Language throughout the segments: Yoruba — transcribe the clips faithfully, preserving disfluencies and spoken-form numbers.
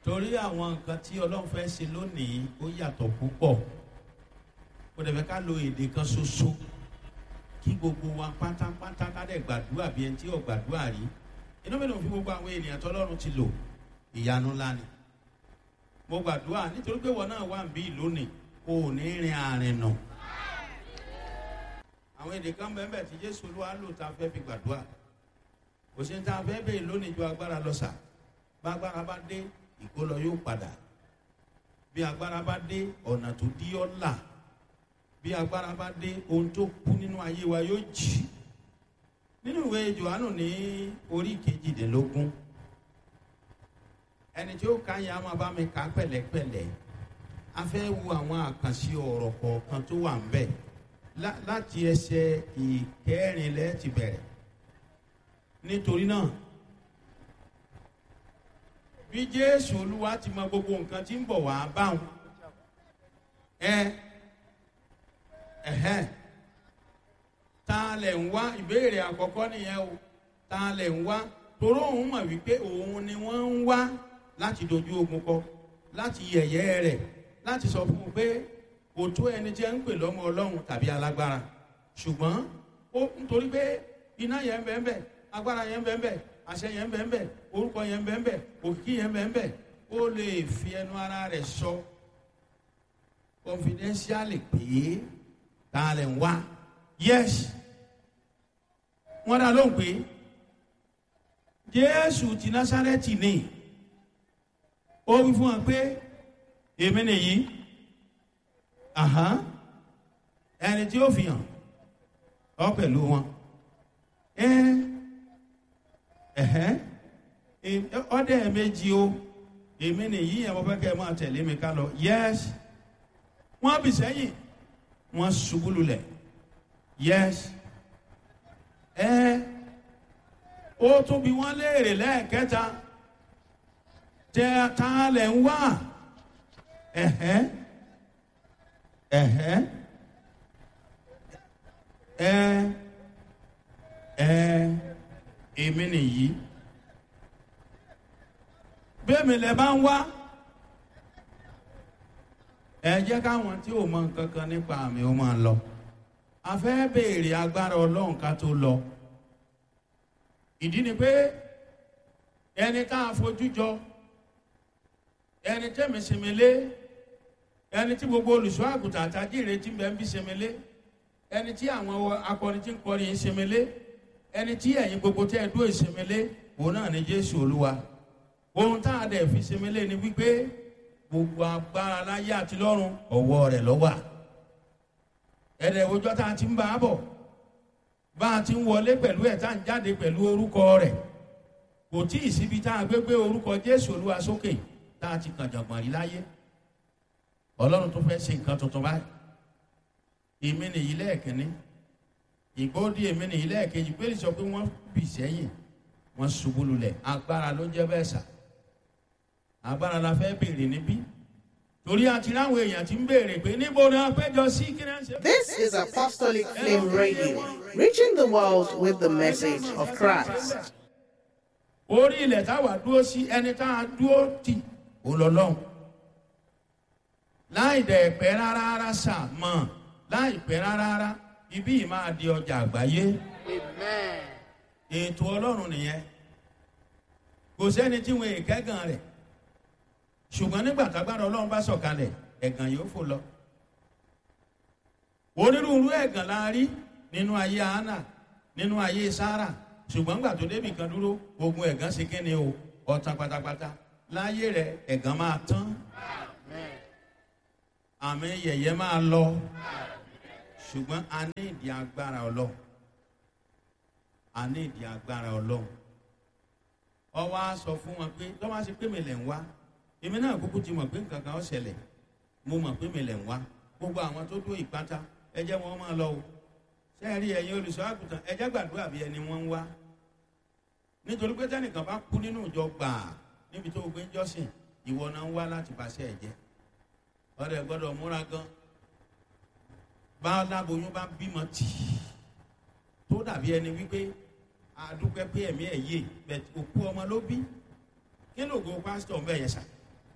torí àwọn nǹkan tí ọlọ́run fẹ́ ṣe lónìí ó yàtọ̀ púpọ̀. Kò dẹ̀ fẹ́ ká lo èdè kan ṣoṣo kí gbogbo wa pátápátá ká dẹ̀ gbàdúrà bí ẹni tí ò gbàdúrà rí. Inú mi ló fi gbogbo àwọn ènìyàn tọ́lọ́run ti lò ìyanu ńlá ni. Mo gbàdúrà nítorí pé wọn náà wà ń bí lónìí kò ní rin àrìn nà. Àwọn èdè kan bẹ́ẹ̀ bẹ́ẹ̀ tí Jésù Olúwa lò tá a fẹ́ fi gbàdúrà. Kò sí ní tá a fẹ́ bẹ́ẹ̀ lónìí ju agbára lọ sà. Bá agbára bá dé ìkólọ yóò padà. Bí agbára bá dé ọ̀nà tó dí ọ́ là. Bí agbára bá dé ohun tó kú nínú ayé wa yóò jì. Nínú ìwé Jòhánù ní orí kejìdínlógún. Ẹni tí ó ka yẹn a máa bá mi kà pẹ̀lẹ́pẹ̀lẹ́. A fẹ́ wo àwọn àkànṣe ọ̀rọ̀ kọ̀ọ̀kan tó wà ń bẹ̀. Láti ẹsẹ̀ ìkẹrin lẹ́ ti bẹ̀rẹ̀. Nítorí náà bí Jésù Olúwa ti mọ gbogbo nǹkan tí ń bọ̀ wá báwọn ẹ ẹ̀hẹ́n ta lẹ̀ ń wá ìbéèrè àkọ́kọ́ nìyẹn o ta lẹ̀ ń wá toró òun mọ̀ wípé òun ni wọ́n ń wá láti dojú ogun kọ láti yẹ̀yẹ́ rẹ̀ láti sọ fún un pé kò tó ẹni tí ẹ ń pè lọ́mọ Ọlọ́run tàbí alágbára ṣùgbọ́n ó nítorí pé iná yẹn ń bẹ ń bẹ agbára yẹn ń bẹ ń bẹ àṣẹ yẹn ń bẹ ń bẹ orúkọ yẹn ń bẹ ń bẹ òkìkí yẹn ń bẹ ń bẹ ó lè fi ẹnu ara rẹ̀ sọ confidentially pé ta lẹ̀ ń wá yes wọ́n dá lóhùn pé Jésù ti Násárẹ́tì ni ó wí fún wọn pé èmi nìyí ẹni tí ó fi hàn ọ pẹ̀lú wọn ọdẹ méjì o èmi nìyí ẹ̀ mo fẹ́ kẹ́ ẹ máa tẹ̀lé mi ká lọ yes wọ́n bì sẹ́yìn wọ́n ṣubú lulẹ̀ yes ẹ ó tún bí wọ́n léèrè lẹ́ẹ̀kẹta tẹ ta lẹ̀ ń wá ẹ̀hẹ́ ẹ̀hẹ́ ẹ ẹ èmi nìyí bẹ́ẹ̀mi lẹ bá ń wá ẹ jẹ́ káwọn tí ò mọ nǹkan kan nípa àmì ó máa lọ a fẹ́ béèrè agbára Ọlọ́run ká tó lọ ìdí ni pé ẹni tá a fojú jọ ẹni tẹ́mi sinmi lé ẹni tí gbogbo olùṣọ́ àgùntàn àtàjì ìrètí bẹ́ẹ̀ ń bí sinmi lé ẹni tí àwọn akọrin tí ń kọrin sinmi lé ẹni tí ẹ̀yin gbogbo tẹ́ ẹ dúró ìsinmi lé òun náà ni Jésù Olúwa ohun tá a dẹ̀ fi sinmi lé ni wípé gbogbo agbára láyé àti lọ́run ọwọ́ rẹ̀ ló wà ẹ̀rẹ̀ òjò tá a ti ń bá a bọ̀ bá a ti ń wọlé pẹ̀lú ẹ̀ tá a ń jáde pẹ̀lú orúkọ rẹ̀ kò tí ì síbi tá a gbé gbé orúkọ Jésù Olúwa sókè tá a ti kàn jọ̀gbọ̀n rí láyé Ọlọ́run tó fẹ́ ṣe nǹkan tuntun báyìí èmi nìyí lẹ́ẹ̀kínní ìgbóòdì èmi nìyí lẹ́ẹ̀kejì pé sọ pé wọ́n bì sẹ́yìn wọ́n ṣubú lulẹ̀ agbára ló jẹ́ bẹ́ẹ̀ sà agbára la fẹ́ béèrè níbí torí àti láwọn èèyàn ti ń béèrè pé níbo ni wọ́n péjọ sí kí náà ṣe. This is Apostolic Flame Radio, reaching the world with the message of Christ. Orí ilẹ̀ táwa dúró sí ẹni tá a dúró tì ó lọ lọ́hùn láì dẹ̀ pẹ́ rárá rárá sà mọ̀ láì pẹ́ rárá rárá ibí yìí máa di ọjà àgbáyé. Amen. Ètò Ọlọ́run nìyẹn kò sẹ́ni tí wọn èkẹ́gàn rẹ̀ ṣùgbọ́n nígbà tágbára Ọlọ́run bá sọ̀kalẹ̀ ẹ̀gàn yóò fò lọ. Onírúurú ẹ̀gàn la rí nínú ayé Hánà nínú ayé Sárà ṣùgbọ́n nígbà tó débì kan dúró ogun ẹ̀gàn ṣe kíni o ọ̀tàn pátápátá láyé rẹ̀ ẹ̀gàn máa tán àmì yẹ̀yẹ́ máa lọ ṣùgbọ́n a ní ìdí agbára Ọlọ́run a ní ìdí agbára Ọlọ́run ó wá sọ fún wọn pé tó bá ṣe pé mi lẹ̀ ń wá èmi náà kúkú ti mọ̀ pé nǹkan kan ó ṣẹlẹ̀ mo mọ̀ pé mi lẹ̀ ń wá gbogbo àwọn tó dó ìpátá ẹ jẹ́ wọn máa lọ o sẹ́ẹ̀rí ẹ̀yin olùṣọ́ àgùntàn ẹ jẹ́ gbàdúrà bí ẹni wọ́n ń wá nítorí pé tẹ́nìkan bá kú nínú ìjọ gbàà níbi tó gbé ń jọ́sìn ìwọ náà ń wá láti bàṣẹ ẹ̀jẹ̀ ọ̀rẹ́ gbọ́dọ̀ múra gan bá láboyún bá bímọ tì tó dàbí ẹni wípé àdúpẹ́ pé ẹ̀mí ẹ̀ yé bẹ̀ òkú ọmọ ló bí kí lóògùn pásítọ̀ ń bẹ̀ yẹn sà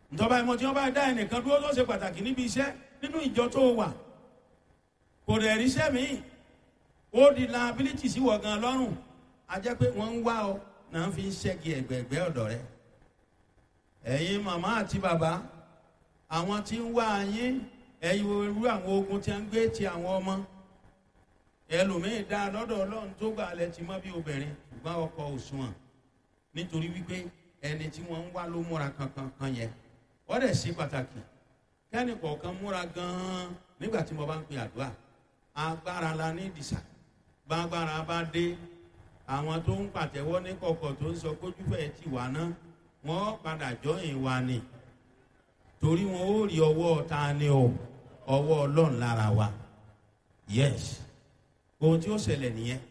ìjọba ìmọ̀ tí wọ́n bá dá ẹnìkan dúró tó ṣe pàtàkì níbi iṣẹ́ nínú ìjọ tó wà, kò rẹ̀ ríṣẹ́ míì, ó di liability sí wọ̀ gan lọ́rùn, a jẹ́ pé wọ́n ń wá ọ náà fi ń ṣẹ́gi ẹ̀gbẹ̀ẹ̀gbẹ́ ọ̀dọ̀ rẹ. ẹ̀yin màmá àti bàbá, àwọn tí ń wá yín, ẹ̀yin irú àwọn ogun tí a ń gbé ti àwọn ọmọ. ẹlòmíín dá lọ́dọ̀ Ọlọ́run tó gbà lẹ ti mọ́ bí obìnrin, ṣùgbọ́n ọkọ òṣùwọ̀n, nítorí wípé ẹni tí wọ́n ń wá ló múra kankan kan yẹn. wọ́n dẹ̀ sí pàtàkì kẹ́ni kọ̀ọ̀kan múra gan-an nígbà tí mo bá ń pe àdúrà. agbára la ní ìdìsà, gbàgbára bá dé, àwọn tó ń pàtẹ́wọ́ ní kọ̀kọ̀ tó ń sọ kójú fẹ́ ti wà ná, wọ́n padà jọyìn wa ni, torí wọn ó rí ọwọ́ ta ni o, ọwọ́ Ọlọ́run lára wa. yes, ohun tí ó ṣẹlẹ̀ nìyẹn.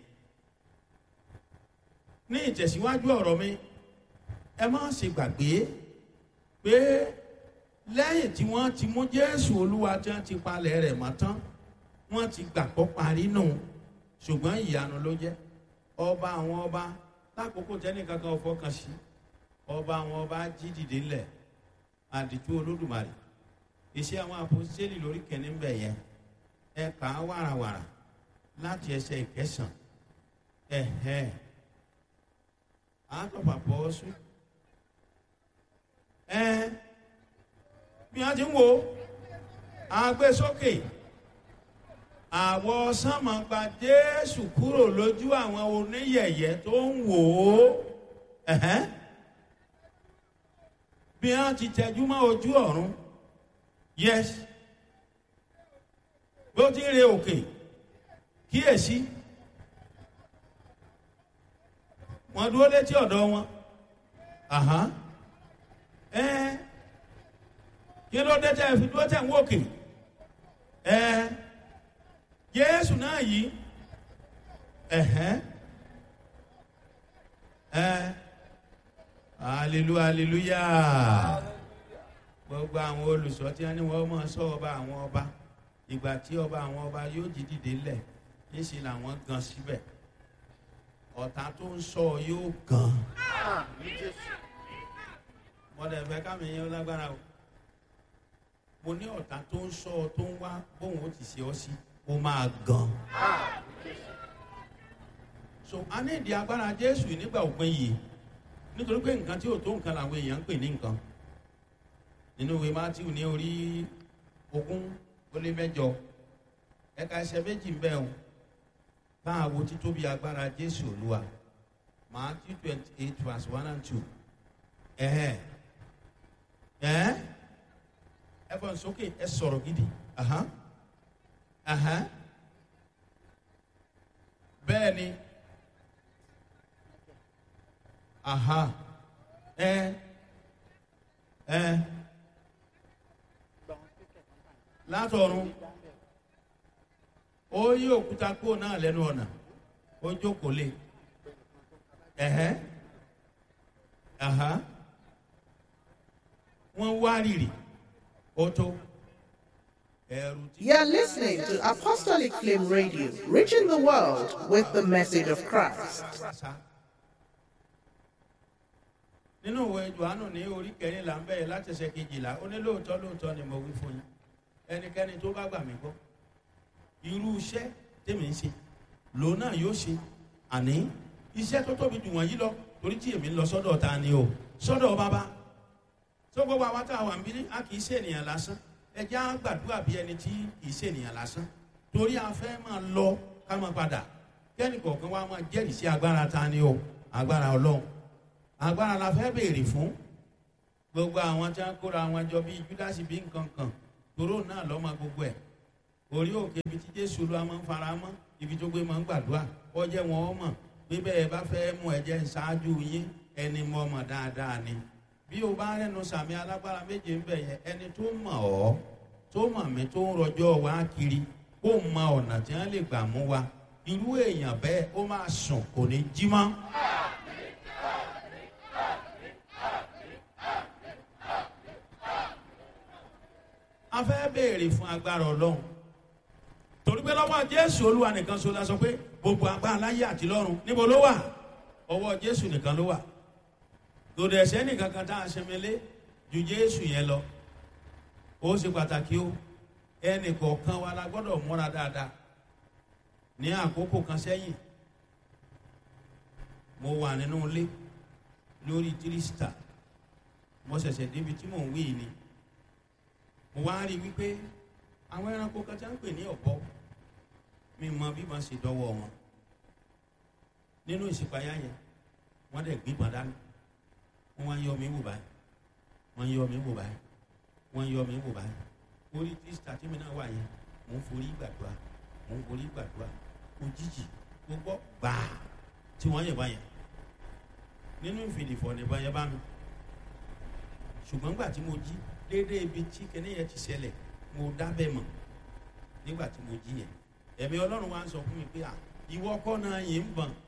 ní ìtẹ̀síwájú ọ̀rọ̀ mi, ẹ má ṣe gbàgbé pé lẹ́yìn tí wọ́n ti mú Jésù Olúwa tí wọ́n ti palẹ̀ rẹ̀ mọ́ tán, wọ́n ti gbàgbọ́ parí nù, ṣùgbọ́n ìyanu ló jẹ́. ọba àwọn ọba, lákòókò tẹ́nìkan kan fọkàn sí, ọba àwọn ọba jí dìde ńlẹ̀, àdìtú Olódùmarè. Iṣẹ́ àwọn àpòstélì lórí kẹ́ni ń bẹ̀ yẹn, ẹ kà á wàràwàrà láti ẹsẹ̀ ìkẹsàn. ẹ̀hẹ́ àtọ̀pà pọ̀ sùn. ẹ bí wọ́n ti ń wo agbésókè, àwọ̀ sánmà gba Jésù kúrò lójú àwọn oníyẹ̀yẹ́ tó ń wò ó. ẹ̀hẹ́ bí wọ́n ti tẹjú mọ́ ojú ọ̀run, yes, bí ó ti ń re òkè, kíyèsí wọ́n dúró létí ọ̀dọ̀ wọn. Àhán, ẹ kí ló dé tẹ́ fi dúró tẹ̀ ń wòkè? ẹ Jésù náà yìí, ẹ̀hẹ́ ẹ hallelujah hallelujah. gbogbo àwọn olùṣọ́ tí wọ́n ní wọ́n mọ̀ sọ ọba àwọn ọba, ìgbà tí ọba àwọn ọba yóò jí dìde lẹ̀, níṣẹ́ làwọn gan síbẹ̀. ọ̀tá tó ń sọ yóò gan. mọ̀dẹ̀ fẹ́ kámi yẹn lágbára o. mo ní ọ̀tá tó ń sọ tó ń wá bóun ó ti ṣe ọ sí, ó máa gan. so a ní ìdí agbára Jésù nígbà òpin yìí, nítorí pé nǹkan tí ò tó nǹkan làwọn èèyàn ń pè ní nǹkan. nínú ìwé Mátíù ní orí ogún ó lé mẹ́jọ, ẹ̀ka ẹsẹ̀ méjì ń bẹ o, káàwó títóbi agbára Jésù Olúwa. Matthew twenty eight verse one and two. ẹ̀hẹ́ ẹ̀hẹ́ ẹ fọ́n sókè, ẹ sọ̀rọ̀ gidi. Ahán ahán bẹ́ẹ̀ ni. Aha ẹ ẹ látọ̀run ó yí òkúta kúrò náà lẹ́nu ọ̀nà, ó jókòó lé. ẹ̀hẹ́ aha wọ́n wá rírì ó tó. You are listening to Apostolic Flame Radio, reaching the world with the message of Christ. nínú ìwé Jòhánù ní orí kẹrìnlá ń bẹ̀rẹ̀ láti ẹsẹ̀ kejìlá, ó ní lóòótọ́ lóòótọ́ ni mo wí fún yín, ẹnikẹ́ni tó bá gbà mí gbọ́, irú iṣẹ́ tèmi ń ṣe lòun náà yóò ṣe, àní iṣẹ́ tó tóbi jù wọ̀nyí lọ, torí tí èmi ń lọ sọ́dọ̀ ta ni o, sọ́dọ̀ bàbá. tó gbogbo àwọn tá a wà ń bí, a kì í ṣe ènìyàn lásán. ẹ jẹ́ á gbàdúrà bí ẹni tí kì í ṣe ènìyàn lásán, torí a fẹ́ máa lọ ká máa padà, kẹ́ni kọ̀ọ̀kan wa máa jẹ́rìí sí agbára ta ni o, agbára Ọlọ́run. agbára la fẹ́ béèrè fún. gbogbo àwọn tí wọ́n kóra wọn jọ bíi Júdásì bí nǹkan kan, toró náà lọ́mọ gbogbo ẹ̀. orí òkè ibi tí Jésù ló máa ń fara mọ́, ibi tó gbé máa ń gbàdúrà, ó jẹ́ wọn ó mọ̀ pé bẹ́ẹ̀ bá fẹ́ mú ẹ̀jẹ̀ ṣáájú yín, ẹni mọ̀ mọ̀ dáadáa ni. bí o bá rẹ́nu sàmì alágbára méje ń bẹ̀ yẹn, ẹni tó mọ̀ ọ́, tó mọ̀ mí, tó ń rọjọ́ wá kiri, kó mọ ọ̀nà tí wọ́n lè gbà mú wa, irú èèyàn bẹ́ẹ̀ ó máa sùn kò ní jí mọ́. a fẹ́ béèrè fún agbára Ọlọ́run, torí pé lọ́wọ́ Jésù Olúwa nìkan so la sọ pé gbogbo agbára láyé àti lọ́run níbo ló wà? ọwọ́ Jésù nìkan ló wà. lòdì ẹ̀ṣẹ̀ nìkan kan tá a ṣe mele, ju Jésù yẹn lọ. Ó ṣe pàtàkì o. Ẹnì kọ̀ọ̀kan wa la gbọ́dọ̀ múra dáadáa. Ní àkókò kan sẹ́yìn, mo wà nínú ilé lórí tírísítà. Mo ṣẹ̀ṣẹ̀ débi tí mò ń wí ni. Mo wá rí wípé àwọn ẹranko kan tí a ń pè ní ọ̀bọ, mi mọ bí wọ́n ṣe dọ́wọ́ wọn. Nínú ìṣípayá yẹn, wọ́n dẹ̀ gbígbọ́n dání. Wọ́n wá yọ mí wò báyìí. Wọ́n yọ mí wò báyìí. Wọ́n yọ mí wò báyìí. Orí tírísítà tí mi náà wà yẹn, mò ń forí gbàdúrà. Mò ń forí gbàdúrà. Òjijì gbogbo gbàá tí wọ́n yẹ̀ báyẹn. Nínú ìfìdífọ̀ ní báyẹn bá mi. Ṣùgbọ́n nígbà tí mo jí déédéé ibi tí kíní yẹn ti ṣẹlẹ̀, mo dábẹ́ mọ̀ nígbà tí mo jí yẹn. Ẹ̀mí Ọlọ́run wá ń sọ fún mi pé à ìwọ kọ́ náà yìí ń bọ̀n.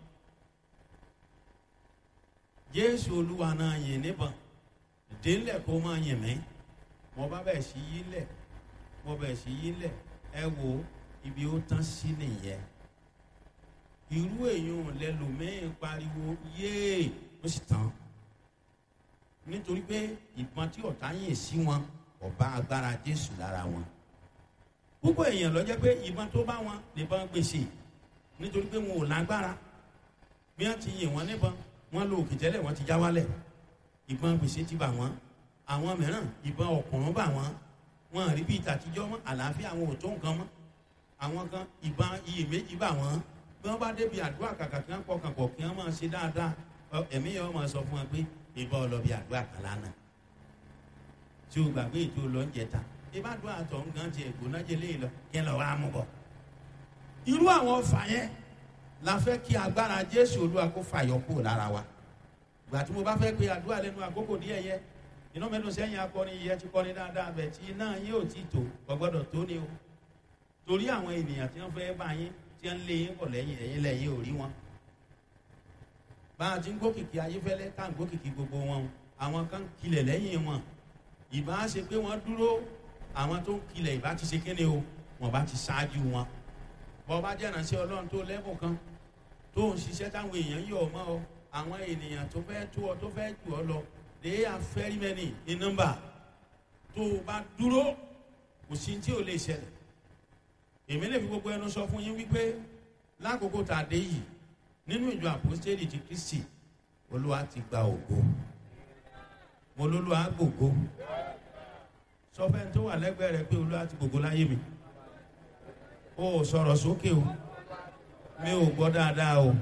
Jésù Olúwa náà yìí níbọn. Délẹ̀ kó máa yìn mí. Mo bá bẹ̀ sí yí lẹ̀. Mo bẹ̀ sí yí lẹ̀. Ẹ wo ibi ó tán sí nìyẹn. Irú èèyàn lẹ́lòmíì pariwo yéè ó sì tán. Nítorí pé ìbọn tí ọ̀tá yìn sí wọn ọba agbára Jésù lára wọn. Púpọ̀ èèyàn ló jẹ́ pé ìbọn tó bá wọn nìbọn gbèsè. Nítorí pé wọn ò lágbára. Bí wọ́n ti yìn wọ́n níbọn, wọ́n lo òkè tẹ́lẹ̀ wọ́n ti já wálẹ̀. Ìbọn gbèsè ti bà wọ́n. Àwọn mìíràn ìbọn ọ̀kùnrùn bà wọ́n. Wọ́n rí bí ìtàtijọ́ mọ́, àlàáfíà àwọn ò tó nǹkan mọ́. Àwọn kan ìbọn iyèméjì bà wọ́n. Bí wọ́n bá débi àdúrà kàkà kí wọ́n pọkàn pọ̀ kí wọ́n máa ṣe dáadáa, ẹ̀mí yẹn wọ́n máa sọ fún wọn pé ìbọn ọlọ́bì àdúrà kan lánàá. Tí o gbàgbé ètò lọ́njẹta, ìbá àdúrà àtọ̀ nǹkan ti ẹ̀gbọ́n náà jẹ léè lọ kí ẹ lọ wá mú bọ̀. Irú àwọn ọfà yẹn la fẹ́ kí agbára Jésù Olúwa kó fàyọ kúrò lára wa. Ìgbà tí mo bá fẹ́ pe àdúrà lẹ́nu àkókò díẹ̀ yẹ, iná mẹ́nu sẹ́yìn akọni yẹ ti kọ́ni dáadáa bẹ̀ tí iná yín ò tí tó gbọ́dọ̀ tó ni o. Torí àwọn ènìyàn tí wọ́n fẹ́ bá yín tí wọ́n lé yín pọ̀ lẹ́yìn ẹ̀yìn lẹ́yìn ò rí wọn. Bá a ti ń gbókìkí ayéfẹ́lẹ́ tá à ń gbókìkí gbogbo wọn, àwọn kan kilẹ̀ lẹ́yìn wọn. Ìbá ṣe pé wọ́n dúró, àwọn tó ń kilẹ̀ ìbá ti ṣe kéde o, wọ́n bá ti ṣáájú wọn. Bọ́ bá jẹ́ ìránṣẹ́ Ọlọ́run tó lẹ́bùn kan tó ń ṣiṣẹ́ táwọn èèyàn yọ̀ ọ́ mọ́ ọ, àwọn ènìyàn tó fẹ́ tó ọ tó fẹ́ jù ọ lọ, they are very many in number. Tó o bá dúró, kò sí tí ò lè ṣẹlẹ̀. Èmi lè fi gbogbo ẹnu sọ fún yín wípé lákòókò tá a dé yìí nínú ìjọ àpòstélì ti Kristi, Olúwa ti gba ògo. Mo lólúwa gbògo. Sọ fẹ́ tó wà lẹ́gbẹ̀ẹ́ rẹ pé Olúwa ti gbògo láyé mi. O sọ̀rọ̀ sókè o. Mi ò gbọ́ dáadáa o.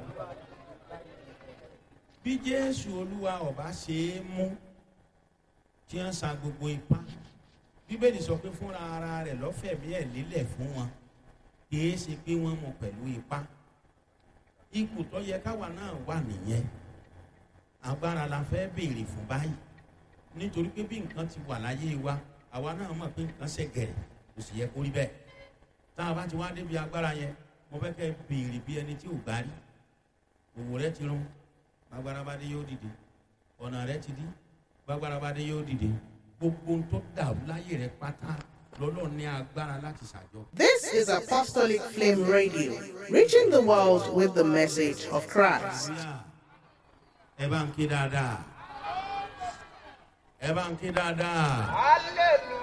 Bí Jésù Olúwa ọba ṣe é mú tí wọ́n sa gbogbo ipá. Bíbélì sọ pé fúnra ara rẹ̀ lọ́fẹ̀mí ẹ̀ lílẹ̀ fún wọn. Kìí ṣe pé wọ́n mú pẹ̀lú ipá. Ipò tó yẹ káwa náà wà nìyẹn. Agbára la fẹ́ béèrè fún báyìí. Nítorí pé bí nǹkan ti wà láyé wa, àwa náà mọ̀ pé nǹkan ṣe gẹ̀rẹ̀ kò sì yẹ kó rí bẹ́ẹ̀. Tá a bá ti wá débi agbára yẹn, mo fẹ́ kẹ́ béèrè bí ẹni tí ò gbá rí. Òwò rẹ ti rún, gbàgbára bá dé yóò dìde. Ọ̀nà rẹ ti dí, gbàgbára bá dé yóò dìde. Gbogbo ohun tó dàrú láyé rẹ pátá lọ́lọ́run ní agbára láti ṣàjọ. This is Apostolic Flame Radio, reaching the world with the message of Christ. Ẹ bá ń ké dáadáa. Ẹ bá ń ké dáadáa. Hallelujah.